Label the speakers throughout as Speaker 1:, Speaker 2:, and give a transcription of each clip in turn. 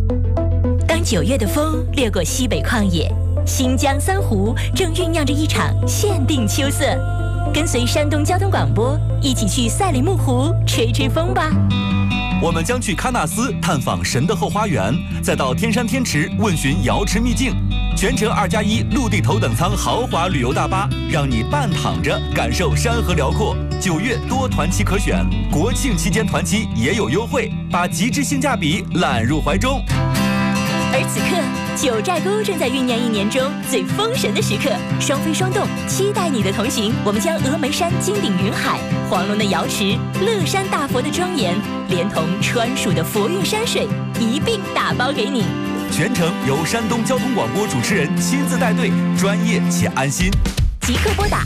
Speaker 1: 当9月的风掠过西北旷野，新疆三湖正酝酿着一场限定秋色。跟随山东交通广播一起去赛里木湖吹吹风吧。
Speaker 2: 我们将去喀纳斯探访神的后花园，再到天山天池问询瑶池秘境。全程2+1陆地头等舱豪华旅游大巴，让你半躺着感受山河辽阔。9月多团期可选，国庆期间团期也有优惠，把极致性价比揽入怀中。
Speaker 1: 而此刻，九寨沟正在酝酿1年中最封神的时刻，双飞双动，期待你的同行。我们将峨眉山金顶云海、黄龙的瑶池、乐山大佛的庄严，连同川蜀的佛韵山水一并打包给你。
Speaker 2: 全程由山东交通广播主持人亲自带队，专业且安心。
Speaker 1: 即刻拨打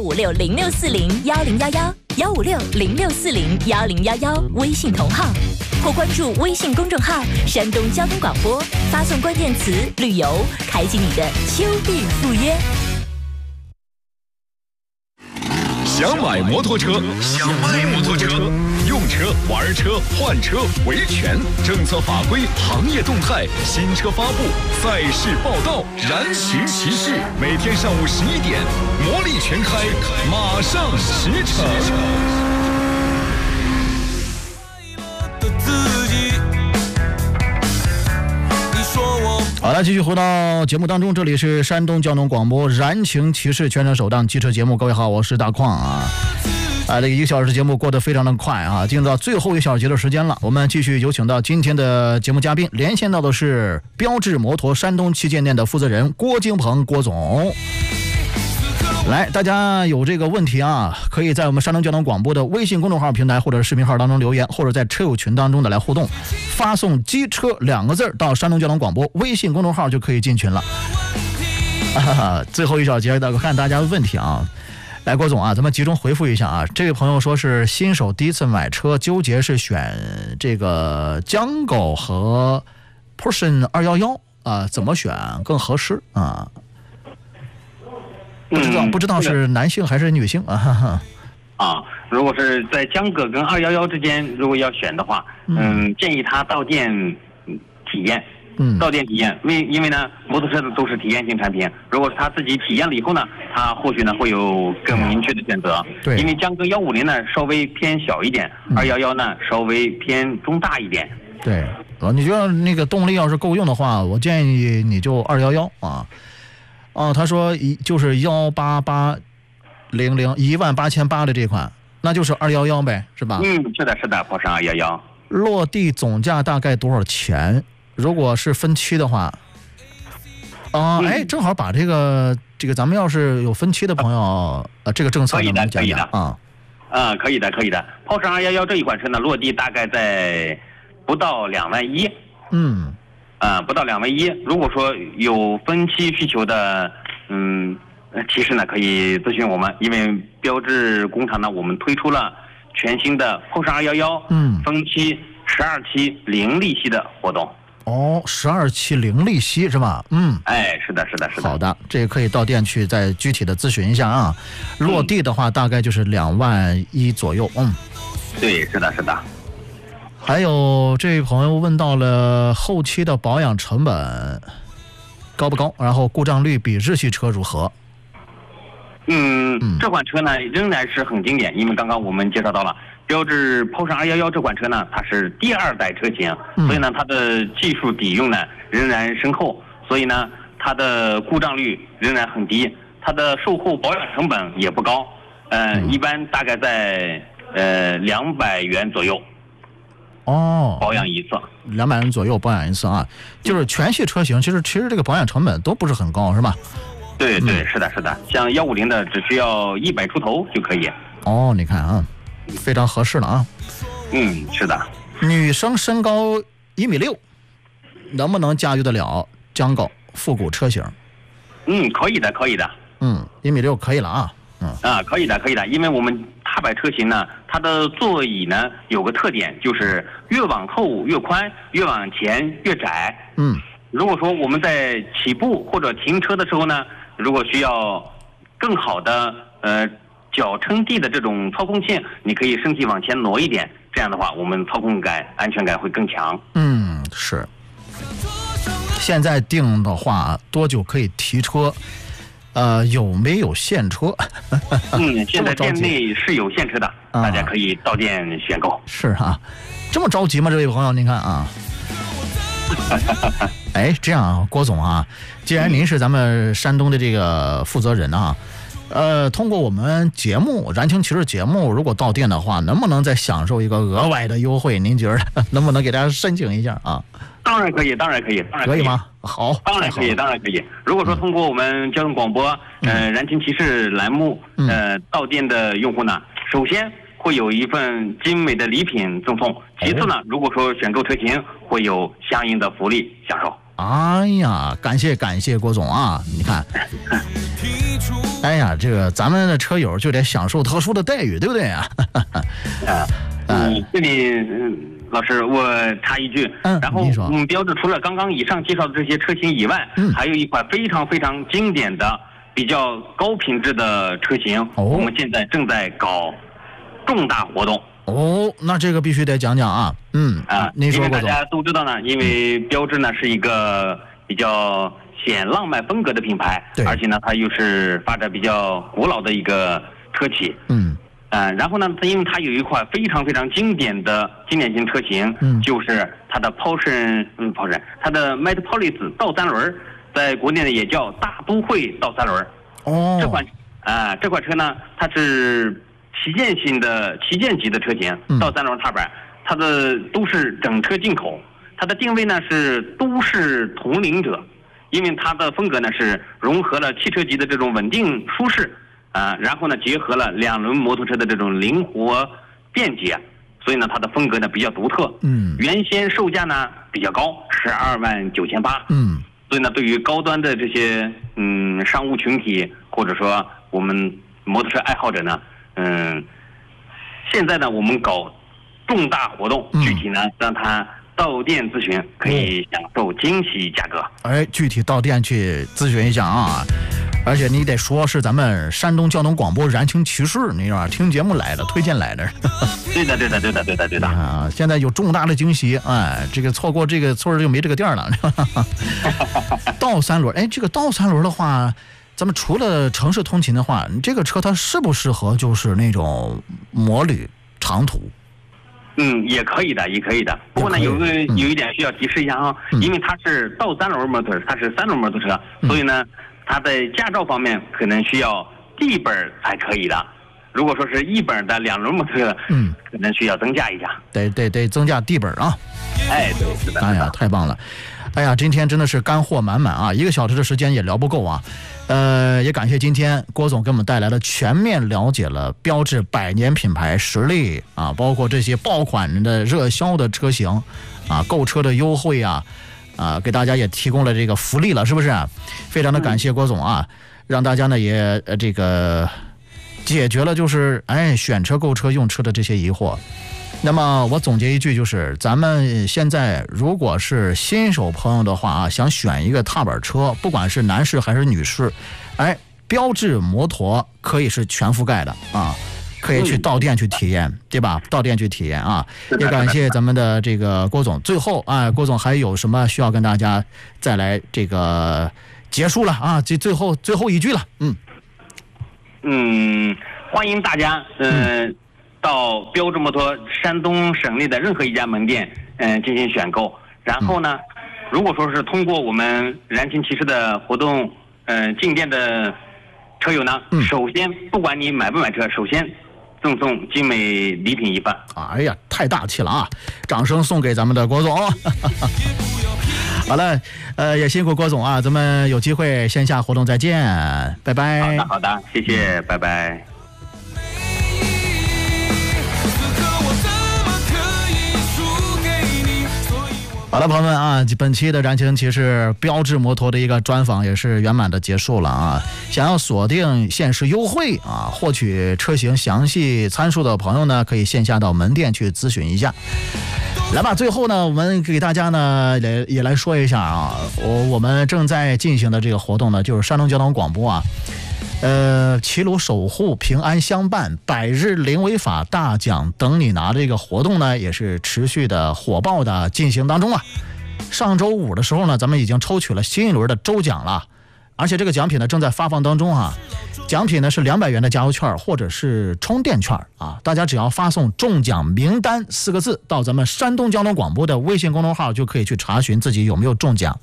Speaker 1: 15606401011，15606401011微信同号，或关注微信公众号山东交通广播，发送关键词旅游，开启你的秋日赴约。
Speaker 3: 想买摩托车，想卖摩托车，用车、玩车、换车，维权，政策法规、行业动态，新车发布，赛事报道，燃情骑士，每天上午11点，魔力全开，马上驰骋。
Speaker 4: 好了，继续回到节目当中，这里是山东交通广播燃情骑士全程首档汽车节目。各位好，我是大矿啊。这个1个小时节目过得非常的快啊，进入到最后1小节的时间了。我们继续有请到今天的节目嘉宾，连线到的是标致摩托山东旗舰店的负责人郭京鹏郭总。来，大家有这个问题啊，可以在我们山东交通广播的微信公众号平台或者视频号当中留言，或者在车友群当中的来互动，发送机车2个字到山东交通广播微信公众号就可以进群了。最后1小节看大家的问题啊。来，郭总啊，咱们集中回复一下啊。这位朋友说是新手第一次买车，纠结是选这个江狗和 Portion 211啊，怎么选更合适啊？不知道是男性还是女性啊？
Speaker 5: 如果是在江狗跟211之间，如果要选的话，建议他到店体验。到店体验，因为呢，摩托车都是体验性产品。如果是他自己体验了以后呢，他或许呢会有更明确的选择。
Speaker 4: 对，
Speaker 5: 因为江歌150呢稍微偏小一点，211呢稍微偏中大一点。
Speaker 4: 对，你觉得那个动力要是够用的话，我建议你就211啊。他说就是18800，18880的这款，那就是211呗，是吧？
Speaker 5: 是的，波士211。
Speaker 4: 落地总价大概多少钱？如果是分期的话，正好把这个咱们要是有分期的朋友，这个政策能不能讲讲啊？
Speaker 5: 可以的。炮车211这一款车呢，落地大概在不到2万1。不到2万1。如果说有分期需求的，其实呢可以咨询我们，因为标致工厂呢，我们推出了全新的炮车211，分期12期零利息的活动。
Speaker 4: 12期零利息是吧？
Speaker 5: 是的。
Speaker 4: 好的，这个可以到店去再具体的咨询一下啊。落地的话大概就是2万1左右。
Speaker 5: 对，是的。
Speaker 4: 还有这位朋友问到了后期的保养成本高不高，然后故障率比日系车如何？
Speaker 5: 这款车呢仍然是很经典，因为刚刚我们介绍到了标致炮车211这款车呢，它是第2代车型，所以呢它的技术底蕴呢仍然深厚，所以呢它的故障率仍然很低，它的售后保养成本也不高，一般大概在200元左右。保养一次
Speaker 4: 200元左右保养一次啊，就是全系车型其实这个保养成本都不是很高，是吧？
Speaker 5: 对，是的。像150的只需要100出头就可以。
Speaker 4: 你看啊，非常合适了啊。
Speaker 5: 是的。
Speaker 4: 女生身高1.6米，能不能驾驭得了江狗复古车型？
Speaker 5: 可以的。
Speaker 4: 1.6米可以了啊。
Speaker 5: 可以的，因为我们踏板车型呢，它的座椅呢有个特点，就是越往后越宽，越往前越窄。如果说我们在起步或者停车的时候呢，如果需要更好的脚撑地的这种操控性，你可以身体往前挪一点，这样的话我们操控感、安全感会更强。
Speaker 4: 是。 现在订的话多久可以提车？有没有现车？
Speaker 5: 现在店内是有现车的，大家可以到店选购。
Speaker 4: 是啊，这么着急吗？这位朋友，您看啊。哎，这样啊，郭总啊，既然您是咱们山东的这个负责人啊，通过我们节目《燃情骑士》节目，如果到店的话，能不能再享受一个额外的优惠？您觉得能不能给大家申请一下啊？
Speaker 5: 当然可以，当然可以，当然可以
Speaker 4: 吗？好，
Speaker 5: 当然可以，当然可以。如果说通过我们交通广播燃情骑士栏目到店的用户呢，首先会有一份精美的礼品赠送，其次呢，如果说选购车型会有相应的福利享受。
Speaker 4: 哎呀，感谢郭总啊！你看，哎呀，这个咱们的车友就得享受特殊的待遇，对不对啊？
Speaker 5: 这里老师我插一句，然后标致除了刚刚以上介绍的这些车型以外，还有一款非常非常经典的、比较高品质的车型，我们现在正在搞重大活动。
Speaker 4: 那这个必须得讲讲啊。您说，
Speaker 5: 因为大家都知道呢，因为标致呢是一个比较显浪漫风格的品牌，而且呢它又是发展比较古老的一个车企。然后呢，因为它有一款非常非常经典型车型，就是它的它的 Metropolis 倒三轮，在国内呢也叫大都会倒三轮。这款车呢，它是旗舰级的车型，倒三轮踏板，它的都是整车进口，它的定位呢是都市统领者，因为它的风格呢是融合了汽车级的这种稳定舒适。然后呢，结合了两轮摩托车的这种灵活便捷，所以呢，它的风格呢比较独特。原先售价呢比较高，12.98万。所以呢，对于高端的这些商务群体或者说我们摩托车爱好者呢，现在呢我们搞重大活动，具体呢让他到店咨询，可以享受惊喜价格。
Speaker 4: 具体到店去咨询一下啊。而且你得说是咱们山东交通广播燃情骑士，你知道吧？听节目来的，推荐来的。
Speaker 5: 对的
Speaker 4: 啊！现在有重大的惊喜，这个错过这个村就没这个店了。倒三轮，这个倒三轮的话，咱们除了城市通勤的话，你这个车它适不适合就是那种摩旅长途？
Speaker 5: 也可以的。不过呢，有一点需要提示一下啊，因为它是倒三轮摩托车，它是三轮摩托车，所以呢。它在驾照方面可能需要 D 本才可以的，如果说是1本的两轮摩托车，可能需要增加一下。
Speaker 4: 得增加 D 本啊。
Speaker 5: 对，是的。
Speaker 4: 哎呀，太棒了！哎呀，今天真的是干货满满啊，1个小时的时间也聊不够啊。也感谢今天郭总给我们带来了全面了解了标致100年品牌实力啊，包括这些爆款的热销的车型啊，购车的优惠啊。给大家也提供了这个福利了，是不是？非常的感谢郭总啊，让大家呢也这个解决了就是选车、购车、用车的这些疑惑。那么我总结一句，就是咱们现在如果是新手朋友的话啊，想选一个踏板车，不管是男士还是女士，标致摩托可以是全覆盖的啊。可以去到店去体验，对吧？到店去体验啊！也感谢咱们的这个郭总。最后郭总还有什么需要跟大家再来这个结束了啊？这最后一句了，
Speaker 5: 欢迎大家到标致摩托山东省内的任何一家门店进行选购。然后呢，如果说是通过我们燃情骑士的活动进店的车友呢，首先不管你买不买车，首先赠送精美礼品一份。
Speaker 4: 哎呀，太大气了啊！掌声送给咱们的郭总。好了，也辛苦郭总啊，咱们有机会线下活动再见，拜拜。
Speaker 5: 好的，谢谢，拜拜。
Speaker 4: 好了，朋友们啊，本期的燃情骑士标致摩托的一个专访也是圆满的结束了啊！想要锁定限时优惠啊，获取车型详细参数的朋友呢，可以线下到门店去咨询一下。来吧，最后呢，我们给大家呢也来说一下啊，我们正在进行的这个活动呢，就是山东交通广播啊。齐鲁守护平安相伴100日零违法大奖等你拿，这个活动呢也是持续的火爆的进行当中啊。 上周五的时候呢，咱们已经抽取了新一轮的周奖了，而且这个奖品呢正在发放当中啊。奖品呢是200元的加油券或者是充电券啊，大家只要发送中奖名单4个字到咱们山东交通广播的微信公众号，就可以去查询自己有没有中奖。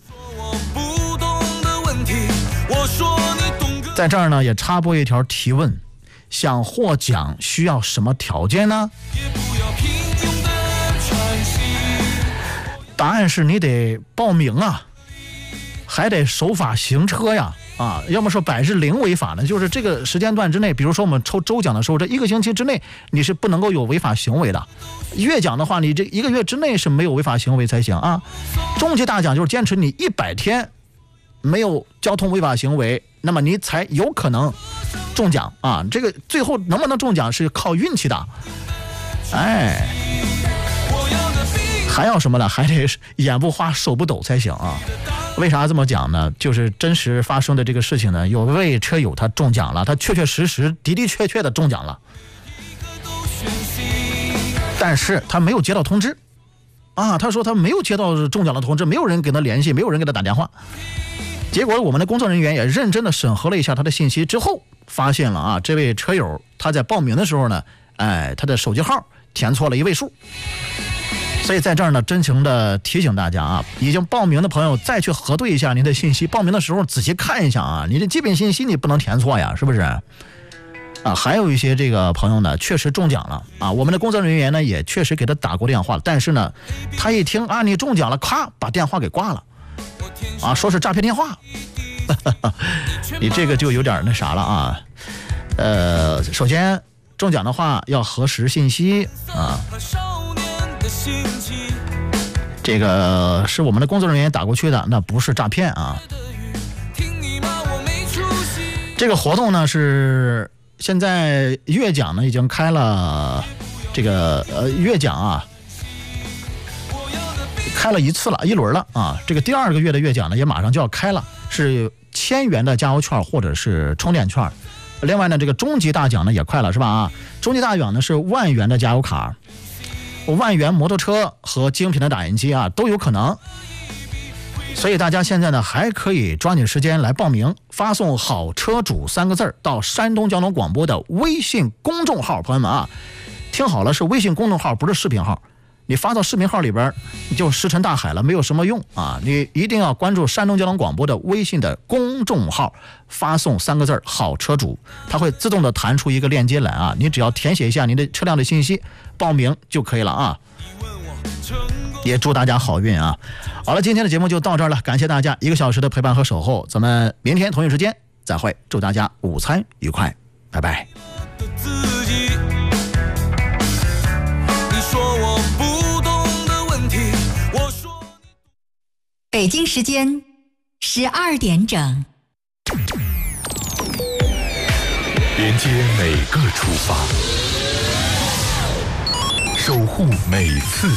Speaker 4: 在这儿呢也插播一条提问，想获奖需要什么条件呢？答案是你得报名啊，还得守法行车呀。啊，要么说100日0违法呢，就是这个时间段之内，比如说我们抽周奖的时候，这1个星期之内你是不能够有违法行为的。月奖的话，你这1个月之内是没有违法行为才行啊。中级大奖就是坚持你100天没有交通违法行为，那么你才有可能中奖啊。这个最后能不能中奖是靠运气的，哎，还要什么呢？还得眼不花手不抖才行啊。为啥这么讲呢？就是真实发生的这个事情呢，有位车友他中奖了，他确实的确的中奖了，但是他没有接到通知啊，他说他没有接到中奖的通知，没有人给他联系，没有人给他打电话。结果我们的工作人员也认真的审核了一下他的信息之后，发现了啊，这位车友他在报名的时候呢，他的手机号填错了1位数。所以在这儿呢，真情的提醒大家啊，已经报名的朋友再去核对一下您的信息，报名的时候仔细看一下啊，你的基本信息你不能填错呀，是不是？啊，还有一些这个朋友呢，确实中奖了啊，我们的工作人员呢也确实给他打过电话，但是呢，他一听啊你中奖了，咔把电话给挂了，啊，说是诈骗电话，你这个就有点那啥了啊。首先中奖的话要核实信息啊。这个是我们的工作人员打过去的，那不是诈骗啊。这个活动呢是现在月奖呢已经开了，这个月奖啊开了1次了，1轮了啊。这个第2个月的月奖呢也马上就要开了，是1000元的加油券或者是充电券。另外呢，这个中级大奖呢也快了，是吧？啊，中级大奖呢是10000元的加油卡。10000元摩托车和精品的打印机啊都有可能，所以大家现在呢还可以抓紧时间来报名，发送好车主3个字到山东交通广播的微信公众号。朋友们啊，听好了，是微信公众号，不是视频号。你发到视频号里边你就石沉大海了，没有什么用啊！你一定要关注山东交通广播的微信的公众号，发送3个字好车主，它会自动的弹出一个链接来啊，你只要填写一下您的车辆的信息，报名就可以了啊。也祝大家好运啊！好了，今天的节目就到这儿了，感谢大家1个小时的陪伴和守候，咱们明天同一时间再会，祝大家午餐愉快，拜拜。
Speaker 1: 北京时间12点整，
Speaker 3: 连接每个出发，守护每次